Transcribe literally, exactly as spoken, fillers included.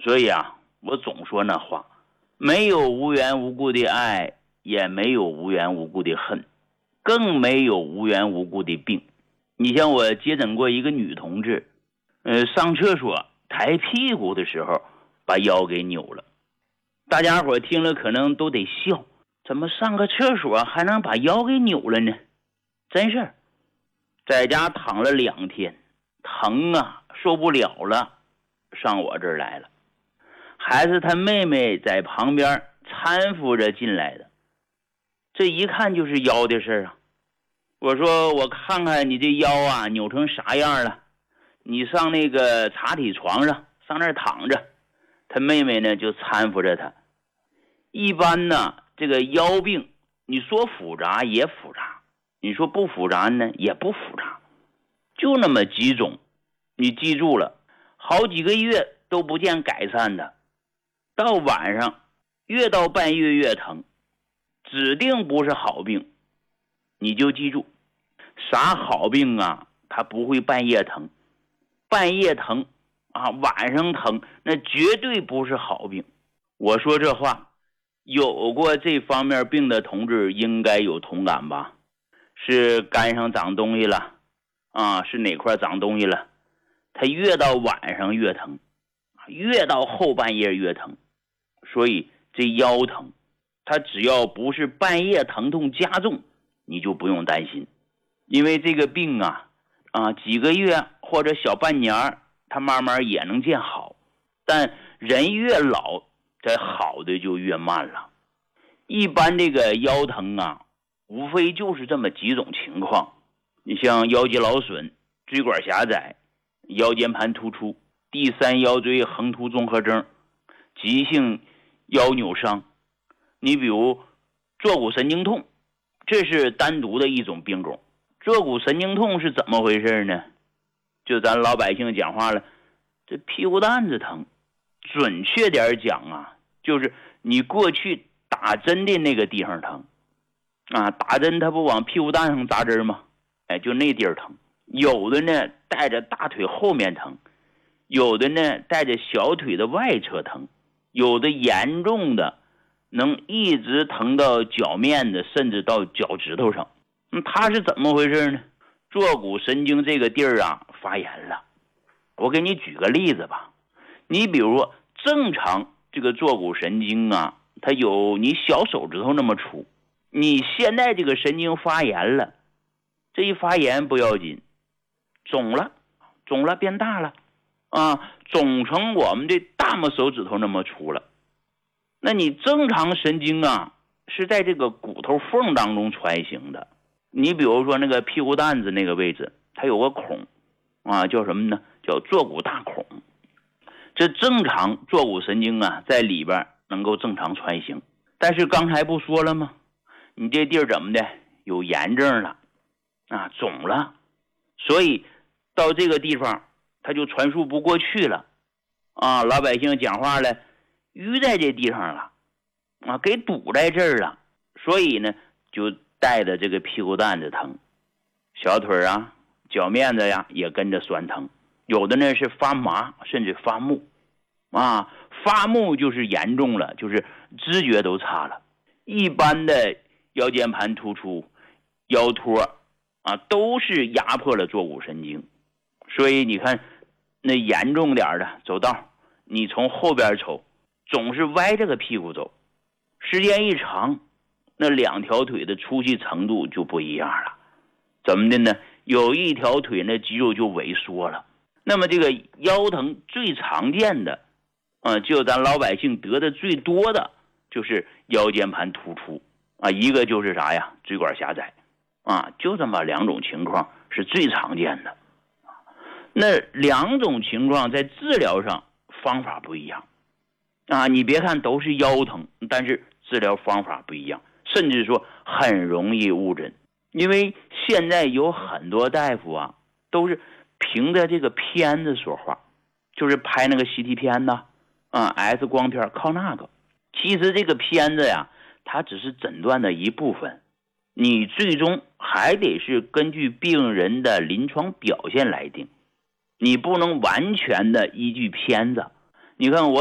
所以啊，我总说那话，没有无缘无故的爱，也没有无缘无故的恨，更没有无缘无故的病。你像我接诊过一个女同志，呃，上厕所抬屁股的时候把腰给扭了。大家伙听了可能都得笑，怎么上个厕所还能把腰给扭了呢？真事儿，在家躺了两天，疼啊，受不了了，上我这儿来了。还是他妹妹在旁边搀扶着进来的，这一看就是腰的事啊。我说我看看你这腰啊扭成啥样了，你上那个茶体床上，上那儿躺着。他妹妹呢就搀扶着他。一般呢这个腰病，你说复杂也复杂，你说不复杂呢也不复杂，就那么几种。你记住了，好几个月都不见改善的，到晚上越到半夜越疼，指定不是好病。你就记住，啥好病啊它不会半夜疼，半夜疼啊晚上疼，那绝对不是好病。我说这话，有过这方面病的同志应该有同感吧？是肝上长东西了啊，是哪块长东西了，它越到晚上越疼，越到后半夜越疼。所以这腰疼，它只要不是半夜疼痛加重，你就不用担心。因为这个病啊啊几个月或者小半年它慢慢也能见好，但人越老这好的就越慢了。一般这个腰疼啊无非就是这么几种情况，你像腰肌劳损、椎管狭窄、腰间盘突出、第三腰椎横突综合征、急性腰扭伤。你比如坐骨神经痛，这是单独的一种病种。坐骨神经痛是怎么回事呢？就咱老百姓讲话了，这屁股蛋子疼。准确点讲啊，就是你过去打针的那个地方疼啊，打针它不往屁股蛋上扎针吗？哎，就那地儿疼。有的呢带着大腿后面疼，有的呢带着小腿的外侧疼，有的严重的能一直疼到脚面的，甚至到脚趾头上。那它是怎么回事呢？坐骨神经这个地儿啊发炎了。我给你举个例子吧，你比如正常这个坐骨神经啊，它有你小手指头那么粗，你现在这个神经发炎了，这一发炎不要紧，肿了，肿了变大了啊，肿成我们的大拇手指头那么粗了。那你正常神经啊是在这个骨头缝当中穿行的。你比如说那个屁股蛋子那个位置，它有个孔啊，叫什么呢？叫坐骨大孔。这正常坐骨神经啊在里边能够正常穿行，但是刚才不说了吗？你这地儿怎么的有炎症了啊，肿了，所以到这个地方它就传输不过去了啊。老百姓讲话了，淤在这地方了啊，给堵在这儿了，所以呢就带着这个屁股蛋子疼，小腿啊脚面子呀也跟着酸疼，有的呢是发麻甚至发木啊，发木就是严重了，就是知觉都差了。一般的腰间盘突出、腰托啊都是压迫了坐骨神经，所以你看那严重点的走道，你从后边走总是歪着个屁股走，时间一长那两条腿的粗细程度就不一样了。怎么的呢？有一条腿那肌肉就萎缩了。那么这个腰疼最常见的啊，就咱老百姓得的最多的就是腰间盘突出啊，一个就是啥呀？椎管狭窄啊，就这么两种情况是最常见的。那两种情况在治疗上方法不一样啊，你别看都是腰疼，但是治疗方法不一样，甚至说很容易误诊。因为现在有很多大夫啊都是凭着这个片子说话，就是拍那个 C T 片呐啊 X 光片，靠那个。其实这个片子呀它只是诊断的一部分，你最终还得是根据病人的临床表现来定，你不能完全的依据片子。你看我